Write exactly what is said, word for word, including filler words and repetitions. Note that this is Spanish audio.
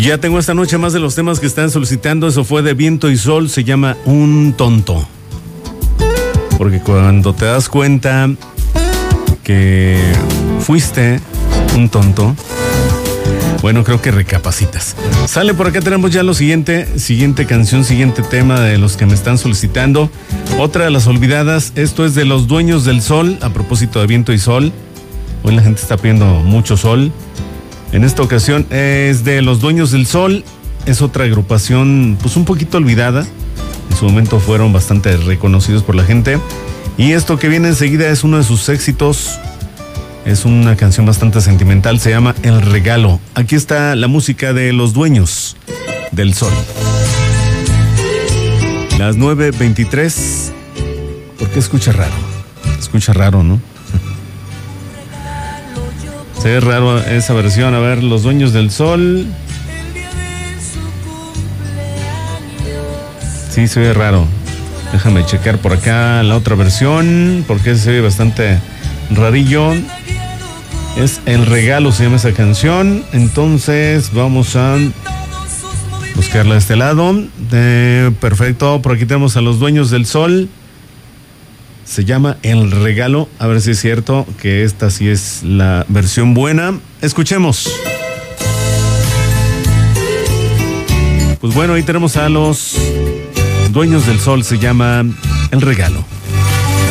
Ya tengo esta noche más de los temas que están solicitando. Eso fue de Viento y Sol, se llama Un Tonto. Porque cuando te das cuenta que fuiste un tonto, bueno, creo que recapacitas. Sale, por acá tenemos ya lo siguiente, siguiente canción, siguiente tema de los que me están solicitando. Otra de las olvidadas, esto es de Los Dueños del Sol, a propósito de Viento y Sol. Hoy la gente está pidiendo mucho sol. En esta ocasión es de Los Dueños del Sol, es otra agrupación pues un poquito olvidada. En su momento fueron bastante reconocidos por la gente. Y esto que viene enseguida es uno de sus éxitos. Es una canción bastante sentimental, se llama El Regalo. Aquí está la música de Los Dueños del Sol. Las nueve veintitrés. ¿Por qué escucha raro? Escucha raro, ¿no? Se ve raro esa versión. A ver, Los Dueños del Sol. Sí, se ve raro. Déjame checar por acá la otra versión, porque se ve bastante rarillo. Es El Regalo, se llama esa canción. Entonces vamos a buscarla de este lado. Eh, perfecto, por aquí tenemos a Los Dueños del Sol. Se llama El Regalo. A ver si es cierto que esta sí es la versión buena. Escuchemos. Pues bueno, ahí tenemos a Los Dueños del Sol. Se llama El Regalo.